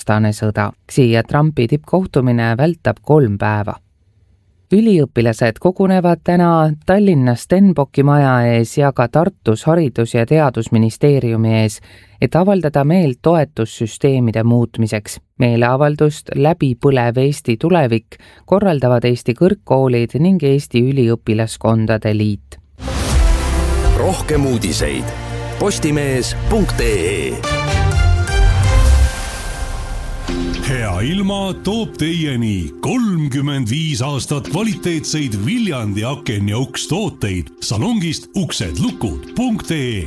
vastane sõda. Xi ja Trumpi tippkohtumine vältab 3 päeva. Üliõpilased kogunevad täna Tallinna Stenbocki maja ees ja ka Tartus Haridus- ja Teadusministeeriumi ees, et avaldada meelt toetussüsteemide muutmiseks. Meeleavaldust Läbi põlev Eesti tulevik korraldavad Eesti kõrgkoolid ning Eesti üliõpilaskondade liit. Rohkem uudiseid postimees.ee. Hea ilma toob teieni 35 aastat kvaliteetseid Viljandi aken- ja ukstooteid salongist uksedlukud.ee.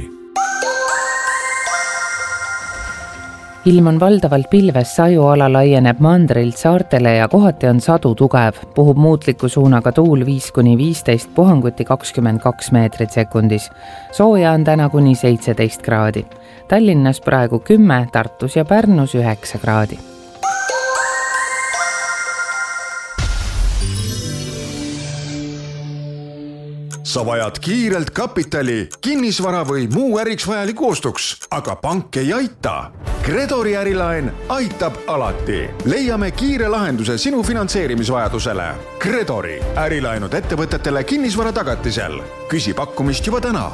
Ilm on valdavalt pilves, sajuala laieneb mandrilt saartele ja kohati on sadu tugev. Puhub muutliku suunaga tuul 5-15, puhanguti 22 meetrit sekundis. Sooja on täna kuni 17 kraadi. Tallinnas praegu 10, Tartus ja Pärnus 9 kraadi. Sa vajad kiirelt kapitali, kinnisvara või muu äriks vajaliku ostuks, aga pank ei aita. Credori ärilaen aitab alati. Leiame kiire lahenduse sinu finantseerimisvajadusele. Credori ärilaenud ettevõtetele kinnisvara tagatisel. Küsi pakkumist juba täna.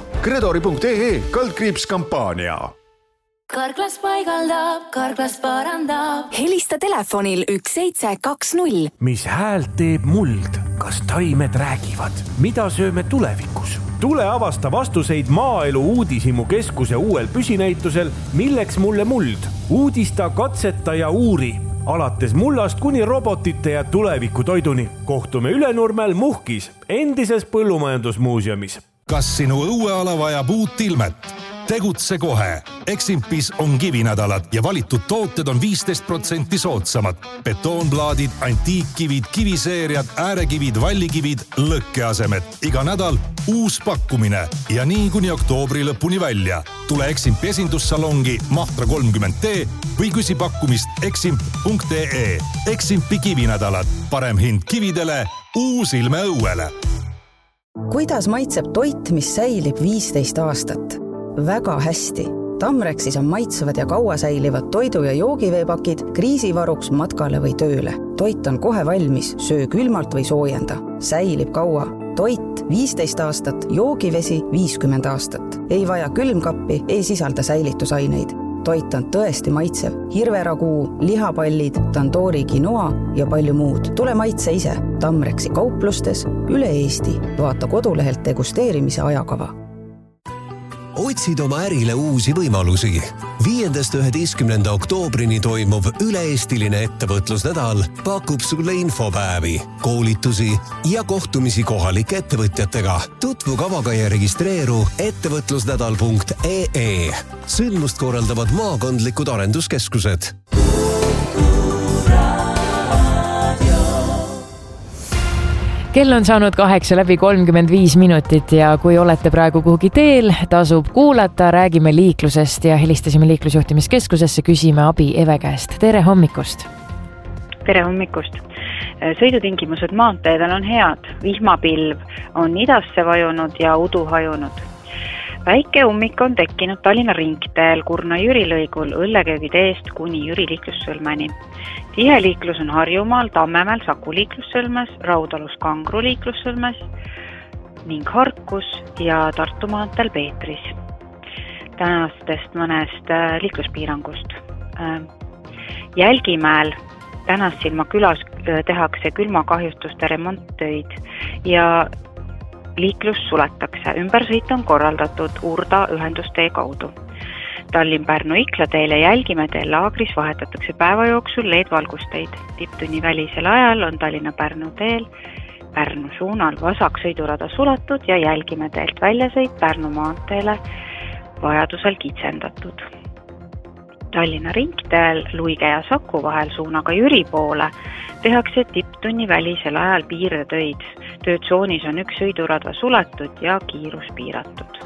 Credori.ee/kampaania. Karklas paigaldab, Karklas parandab. Helista telefonil 1720. Mis häält teeb muld? Kas taimed räägivad? Mida sööme tulevikus? Tule avasta vastuseid Maaelu Uudishimu keskuse uuel püsinäitusel Milleks mulle muld? Uudista, katseta ja uuri. Alates mullast kuni robotite ja tulevikutoiduni. Kohtume Ülenurmel Muhkis, endises põllumajandusmuuseumis. Kas sinu õueala vajab uut ilmet? Tegutse kohe. Eximpis on kivinädalad ja valitud tooted on 15% soodsamad. Betoonplaadid, antiikkivid, kiviseeriad, äärekivid, vallikivid, lõkkeasemed. Iga nädal uus pakkumine ja nii kuni oktoobri lõpuni välja. Tule Eximpi esindussalongi Mahtra 30T või küsi pakkumist eximp.ee. Eximpi kivinädalad. Parem hind kividele, uus ilme õuele. Kuidas maitseb toit, mis säilib 15 aastat? Väga hästi. Tamrexis on maitsevad ja kaua säilivad toidu- ja joogiveepakid kriisivaruks matkale või tööle. Toit on kohe valmis, söö külmalt või soojenda. Säilib kaua. Toit 15 aastat, joogivesi 50 aastat. Ei vaja külmkappi, ei sisalda säilitusaineid. Toit on tõesti maitsev. Hirveraguu, lihapallid, tandoori quinoa ja palju muud. Tule maitse ise. Tamrexi kauplustes üle Eesti. Vaata kodulehelt degusteerimise ajakava. Otsid oma ärile uusi võimalusi. 5.–11. oktoobrini toimuv üle-eestiline ettevõtlusnädal pakub sulle infopäevi, koolitusi ja kohtumisi kohalike ettevõtjatega. Tutvu kavaga ja registreeru ettevõtlusnädal.ee. Sündmust korraldavad maakondlikud arenduskeskused. Kell on saanud 8:35 ja kui olete praegu kuhugi teel, tasub kuulata, räägime liiklusest ja helistasime liiklusjuhtimiskeskusesse, küsime abi Eve käest. Tere hommikust! Tere hommikust! Sõidutingimused maanteedel on head, vihmapilv on idasse vajunud ja udu hajunud. Väike ummik on tekkinud Tallinna ringteel Kurna-Jüri lõigul Õlleköögiteest kuni Jüri liiklussõlmeni. Tihe liiklus on Harjumaal, Tammemäel, Saku liiklussõlmes, Raudalus Kangru liiklussõlmes ning Harkus ja Tartu maanteel Peetris. Tänastest mõnest liikluspiirangust. Jälgimäel Tänassilma külas tehakse külmakahjustuste remonttöid ja liiklus suletakse. Ümbersõit on korraldatud Urda ühendustee kaudu. Tallinn-Pärnu-Ikla teel ja Jälgimäe teel laagris vahetatakse päeva jooksul LED-valgusteid. Tipptunni välisel ajal on Tallinna-Pärnu teel Pärnu suunal vasak sõidurada suletud ja Jälgimäe teelt väljasõit Pärnu maanteele vajadusel kitsendatud. Tallinna ringteel Luige ja Saku vahel suunaga Jüri poole tehakse tipptunni välisel ajal piirdetöid. Töötsoonis on üks sõidurada suletud ja kiirus piiratud.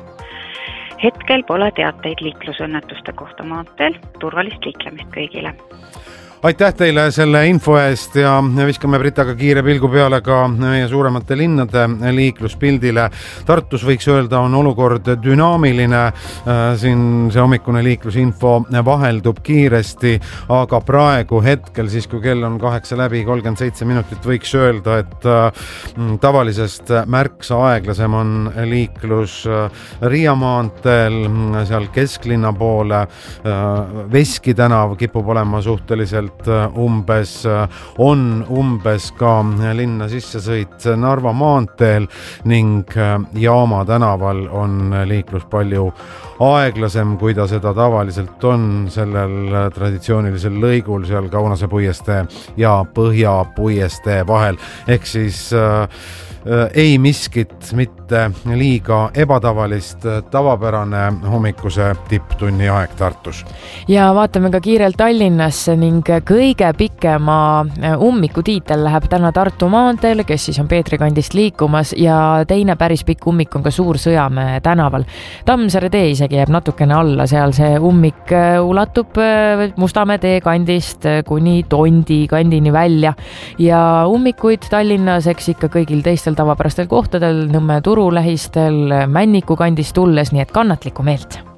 Hetkel pole teateid liiklusõnnetuste kohta maanteel, turvalist liiklemist kõigile. Aitäh teile selle info eest ja viskame Britaga kiire pilgu peale ka meie suuremate linnade liikluspildile. Tartus võiks öelda on olukord dünaamiline. Siin see hommikune liiklusinfo vaheldub kiiresti, aga praegu hetkel siis, kui kell on 8:37, võiks öelda, et tavalisest märksa aeglasem on liiklus Riia maanteel, seal kesklinna poole. Veski tänav kipub olema suhteliselt umbes ka linna sissesõit Narva maanteel ning Jaama tänaval on liiklus palju aeglasem, kui ta seda tavaliselt on sellel traditsioonilisel lõigul seal Kaunase puiestee ja Põhja puiestee vahel. Ehk siis ei miskit mitte liiga ebatavalist, tavapärane hommikuse tipptunni aeg Tartus. Ja vaatame ka kiirelt Tallinnasse ning kõige pikema ummikutiitel läheb täna Tartu maanteel, kes siis on Peetri kandist liikumas ja teine päris pikk ummik on ka Suur-Sõjamäe tänaval. Tammsaare tee isegi jääb natukene alla, seal see ummik ulatub Mustamäe tee kandist kuni Tondi kandini välja ja ummikuid Tallinnas eks ikka kõigil teistel tavapärastel kohtadel, Nõmme turu lähistel, Männiku kandist tulles, nii et kannatlikku meelt.